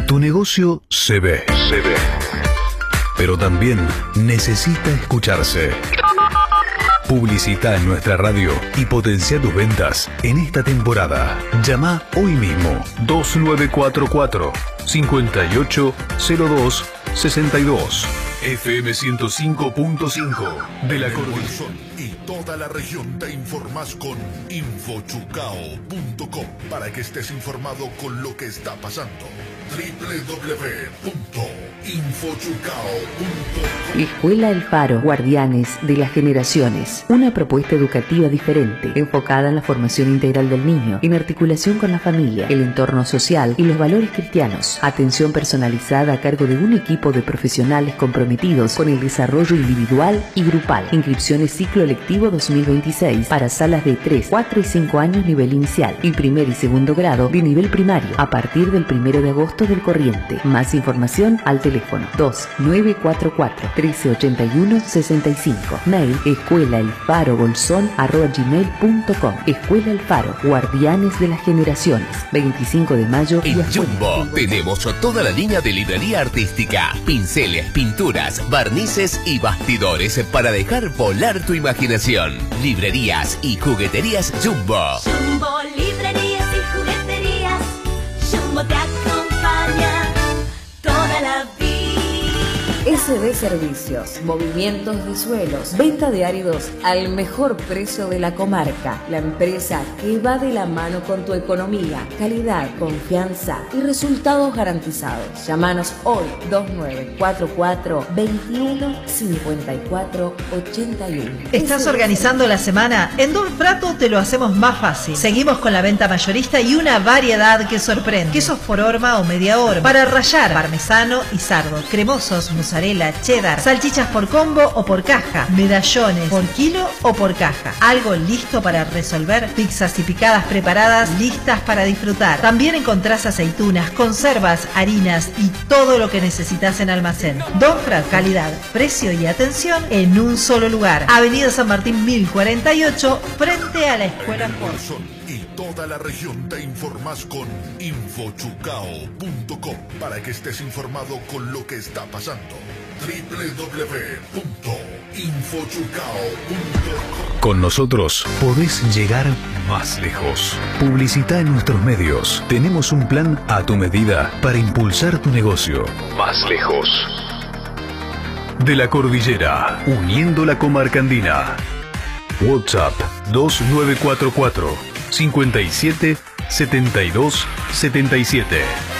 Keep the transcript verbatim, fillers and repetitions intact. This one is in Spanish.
Tu negocio se ve, se ve, pero también necesita escucharse. Publicita en nuestra radio y potencia tus ventas en esta temporada. Llama hoy mismo dos nueve cuatro cuatro, cinco ocho cero dos, seis dos. F M ciento cinco punto cinco de la Cordillera y toda la región te informás con infochucao punto com para que estés informado con lo que está pasando. doble u doble u doble u punto infochucao punto com. Escuela El Faro, Guardianes de las Generaciones. Una propuesta educativa diferente, enfocada en la formación integral del niño, en articulación con la familia, el entorno social y los valores cristianos. Atención personalizada a cargo de un equipo de profesionales comprometidos con el desarrollo individual y grupal. Inscripciones ciclo lectivo dos mil veintiséis para salas de tres, cuatro y cinco años nivel inicial y primer y segundo grado de nivel primario a partir del primero de agosto del corriente. Más información al teléfono dos nueve cuatro cuatro, uno tres ocho uno, seis cinco. Mail escuela el faro bolsón arroba gmail punto com. Escuela El Faro, Guardianes de las Generaciones. veinticinco de mayo. En Jumbo tenemos toda la línea de librería artística, pinceles, pinturas, barnices y bastidores para dejar volar tu imaginación. Librerías y jugueterías Jumbo. Jumbo, librerías y jugueterías. Jumbo te acompaña toda la vida. S D Servicios, movimientos de suelos, venta de áridos al mejor precio de la comarca. La empresa que va de la mano con tu economía, calidad, confianza y resultados garantizados. Llámanos hoy dos nueve cuatro cuatro, veintiuno, cincuenta y cuatro, ochenta y uno. ¿Estás organizando la semana? En Don Prato te lo hacemos más fácil. Seguimos con la venta mayorista y una variedad que sorprende. Quesos por horma o media horma, para rallar, parmesano y sardo, cremosos, mozzarella, cheddar, salchichas por combo o por caja, medallones por kilo o por caja. Algo listo para resolver, pizzas y picadas preparadas, listas para disfrutar. También encontrás aceitunas, conservas, harinas y todo lo que necesitas en almacén. Don Frat, calidad, precio y atención en un solo lugar. Avenida San Martín mil cuarenta y ocho, frente a la Escuela Ford. Y toda la región te informás con infochucao punto com para que estés informado con lo que está pasando. doble u doble u doble u punto infochucao punto com. Con nosotros podés llegar más lejos. Publicita en nuestros medios. Tenemos un plan a tu medida para impulsar tu negocio más lejos. De la Cordillera, uniendo la comarca andina. WhatsApp dos nueve cuatro cuatro, cinco siete, siete dos siete siete.